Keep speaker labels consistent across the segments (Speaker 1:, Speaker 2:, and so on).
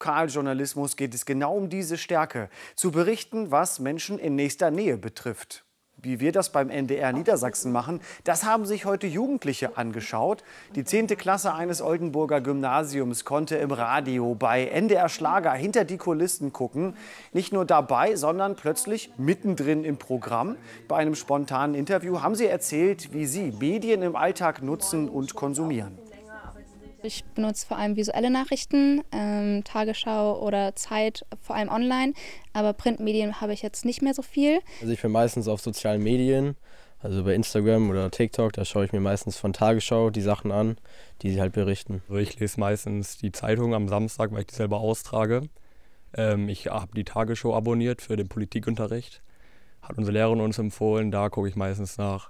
Speaker 1: Lokaljournalismus geht es genau um diese Stärke, zu berichten, was Menschen in nächster Nähe betrifft. Wie wir das beim NDR Niedersachsen machen, das haben sich heute Jugendliche angeschaut. Die 10. Klasse eines Oldenburger Gymnasiums konnte im Radio bei NDR Schlager hinter die Kulissen gucken. Nicht nur dabei, sondern plötzlich mittendrin im Programm. Bei einem spontanen Interview haben sie erzählt, wie sie Medien im Alltag nutzen und konsumieren.
Speaker 2: Ich benutze vor allem visuelle Nachrichten, Tagesschau oder Zeit, vor allem online. Aber Printmedien habe ich jetzt nicht mehr so viel.
Speaker 3: Also ich bin meistens auf sozialen Medien, also bei Instagram oder TikTok. Da schaue ich mir meistens von Tagesschau die Sachen an, die sie halt berichten.
Speaker 4: Also ich lese meistens die Zeitung am Samstag, weil ich die selber austrage. Ich habe die Tagesschau abonniert für den Politikunterricht. Hat unsere Lehrerin uns empfohlen, da gucke ich meistens nach.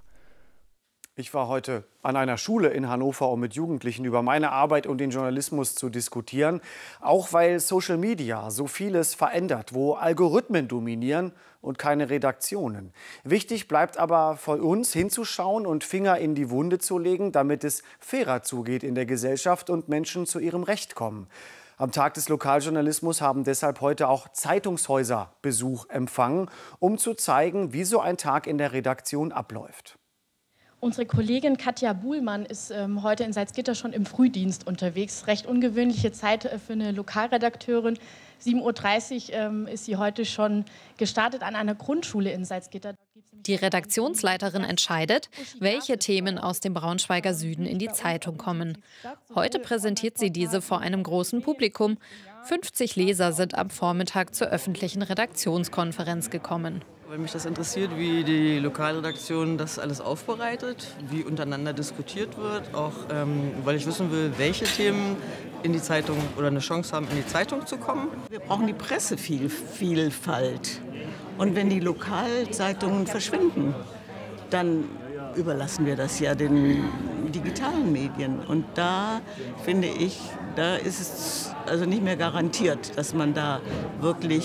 Speaker 1: Ich war heute an einer Schule in Hannover, um mit Jugendlichen über meine Arbeit und den Journalismus zu diskutieren. Auch weil Social Media so vieles verändert, wo Algorithmen dominieren und keine Redaktionen. Wichtig bleibt aber für uns hinzuschauen und Finger in die Wunde zu legen, damit es fairer zugeht in der Gesellschaft und Menschen zu ihrem Recht kommen. Am Tag des Lokaljournalismus haben deshalb heute auch Zeitungshäuser Besuch empfangen, um zu zeigen, wie so ein Tag in der Redaktion abläuft.
Speaker 5: Unsere Kollegin Katja Buhlmann ist heute in Salzgitter schon im Frühdienst unterwegs. Recht ungewöhnliche Zeit für eine Lokalredakteurin. 7:30 Uhr ist sie heute schon gestartet an einer Grundschule in Salzgitter.
Speaker 6: Die Redaktionsleiterin entscheidet, welche Themen aus dem Braunschweiger Süden in die Zeitung kommen. Heute präsentiert sie diese vor einem großen Publikum. 50 Leser sind am Vormittag zur öffentlichen Redaktionskonferenz gekommen.
Speaker 7: Weil mich das interessiert, wie die Lokalredaktion das alles aufbereitet, wie untereinander diskutiert wird, auch weil ich wissen will, welche Themen in die Zeitung oder eine Chance haben, in die Zeitung zu kommen.
Speaker 8: Wir brauchen die Pressevielfalt. Und wenn die Lokalzeitungen verschwinden, dann überlassen wir das ja den digitalen Medien. Und da finde ich, da ist es also nicht mehr garantiert, dass man da wirklich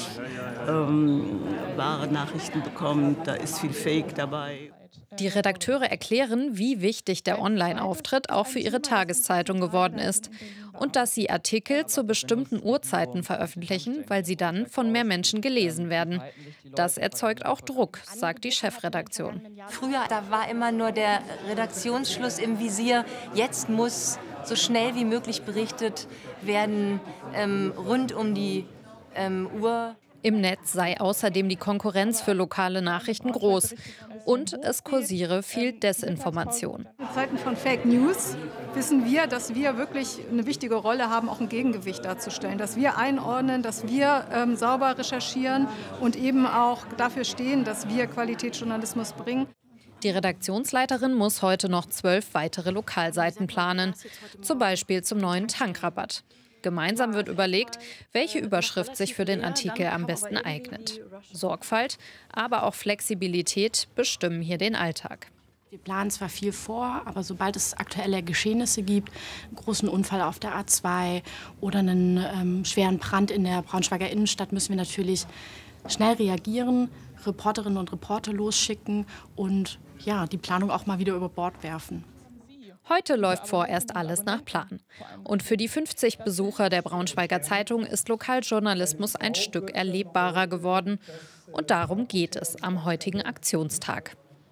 Speaker 8: wahre Nachrichten bekommt. Da ist viel Fake dabei.
Speaker 6: Die Redakteure erklären, wie wichtig der Online-Auftritt auch für ihre Tageszeitung geworden ist. Und dass sie Artikel zu bestimmten Uhrzeiten veröffentlichen, weil sie dann von mehr Menschen gelesen werden. Das erzeugt auch Druck, sagt die Chefredaktion.
Speaker 9: Früher, da war immer nur der Redaktionsschluss im Visier. Jetzt muss so schnell wie möglich berichtet werden, rund um die Uhr.
Speaker 6: Im Netz sei außerdem die Konkurrenz für lokale Nachrichten groß und es kursiere viel Desinformation.
Speaker 10: In Zeiten von Fake News wissen wir, dass wir wirklich eine wichtige Rolle haben, auch ein Gegengewicht darzustellen, dass wir einordnen, dass wir sauber recherchieren und eben auch dafür stehen, dass wir Qualitätsjournalismus bringen.
Speaker 6: Die Redaktionsleiterin muss heute noch 12 weitere Lokalseiten planen, zum Beispiel zum neuen Tankrabatt. Gemeinsam wird überlegt, welche Überschrift sich für den Artikel am besten eignet. Sorgfalt, aber auch Flexibilität bestimmen hier den Alltag.
Speaker 11: Wir planen zwar viel vor, aber sobald es aktuelle Geschehnisse gibt, einen großen Unfall auf der A2 oder einen schweren Brand in der Braunschweiger Innenstadt, müssen wir natürlich schnell reagieren, Reporterinnen und Reporter losschicken und ja, die Planung auch mal wieder über Bord werfen.
Speaker 6: Heute läuft vorerst alles nach Plan. Und für die 50 Besucher der Braunschweiger Zeitung ist Lokaljournalismus ein Stück erlebbarer geworden. Und darum geht es am heutigen Aktionstag.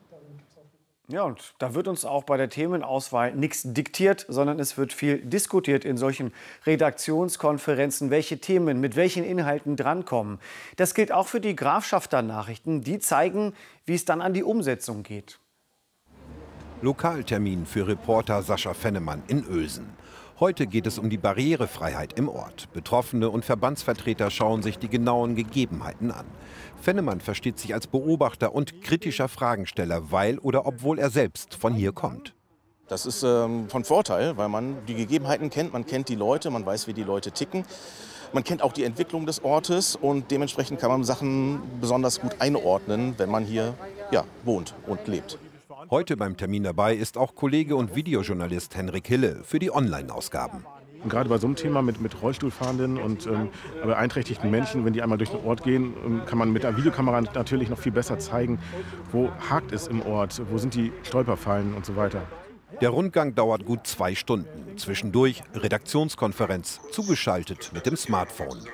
Speaker 1: Ja, und da wird uns auch bei der Themenauswahl nichts diktiert, sondern es wird viel diskutiert in solchen Redaktionskonferenzen, welche Themen mit welchen Inhalten drankommen. Das gilt auch für die Grafschafter Nachrichten. Die zeigen, wie es dann an die Umsetzung geht.
Speaker 12: Lokaltermin für Reporter Sascha Fennemann in Uelsen. Heute geht es um die Barrierefreiheit im Ort. Betroffene und Verbandsvertreter schauen sich die genauen Gegebenheiten an. Fennemann versteht sich als Beobachter und kritischer Fragensteller, weil oder obwohl er selbst von hier kommt.
Speaker 13: Das ist von Vorteil, weil man die Gegebenheiten kennt, man kennt die Leute, man weiß, wie die Leute ticken. Man kennt auch die Entwicklung des Ortes und dementsprechend kann man Sachen besonders gut einordnen, wenn man hier wohnt und lebt.
Speaker 12: Heute beim Termin dabei ist auch Kollege und Videojournalist Henrik Hille für die Online-Ausgaben.
Speaker 14: Und gerade bei so einem Thema mit Rollstuhlfahrenden und beeinträchtigten Menschen, wenn die einmal durch den Ort gehen, kann man mit der Videokamera natürlich noch viel besser zeigen, wo hakt es im Ort, wo sind die Stolperfallen und so weiter.
Speaker 12: Der Rundgang dauert gut 2 Stunden. Zwischendurch Redaktionskonferenz, zugeschaltet mit dem Smartphone.